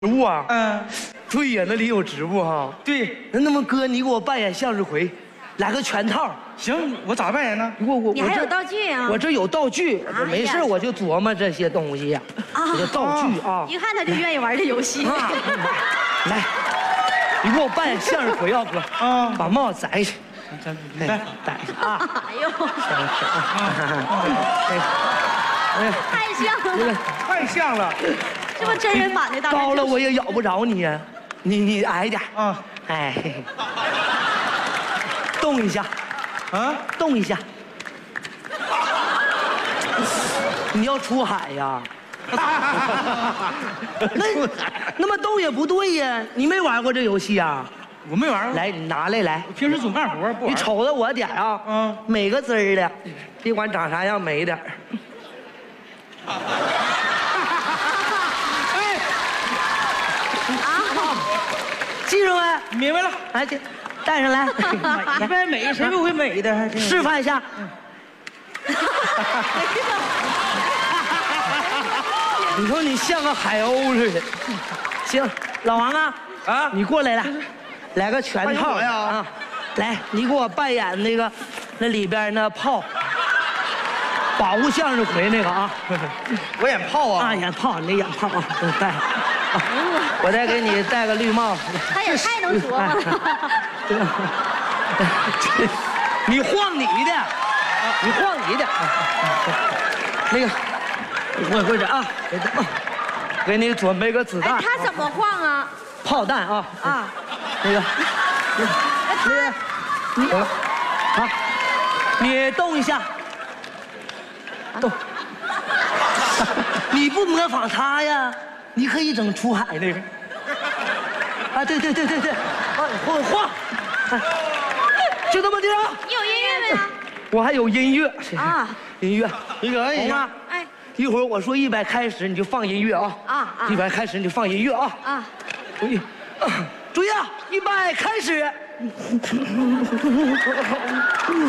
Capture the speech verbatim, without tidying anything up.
植物啊？ 嗯， 对呀，那里有植物哈。 对， 那那么哥，你给我扮演向日葵，来个全套。 行，我咋扮演呢？ 我我你还有道具啊？ 我这有道具，我没事我就琢磨这些东西呀。 啊， 这道具啊。 一看他就愿意玩这游戏。 来，你给我扮演向日葵啊，哥。 啊， 把帽子摘下。 来， 戴上啊。 哎呦， 哎， 太像了， 太像了。 这不真人版的大高了我也咬不着你呀，你你矮点啊， 哎，动一下， 啊， 动一下，你要出海呀？那那么动也不对呀，你没玩过这游戏啊？ 我没玩过。 来，你拿来来， 平时总干活不玩。 你瞅着我点啊， 嗯， 美个滋儿的，别管长啥样，美点儿。记住没？ 明白了。 来，这带上来。 一般美谁不会美的？还示范一下。你说你像个海鸥似的。行，老王啊， 啊， 你过来了，来个全套呀啊！来，你给我扮演那个那里边那炮，保护向日葵那个啊。 我演炮啊。 啊，演炮，你得演炮啊，戴。我再给你戴个绿帽。 他也太能琢磨了。 你晃你的，你晃你的。那个，我会这啊，给你准备个子弹。 哎，他怎么晃啊？ 炮弹啊。 啊。 那个，那个，你好，你动一下，动。你不模仿他呀？你可以整出海那个。啊，对对对对对，啊，晃晃，就这么地啊。 你有音乐没有？ 我还有音乐啊， 音乐， 那个红啊， 哎， 一会儿我说预备开始，你就放音乐啊。 啊啊， 预备开始你就放音乐啊。 啊， 注意，注意啊，预备开始。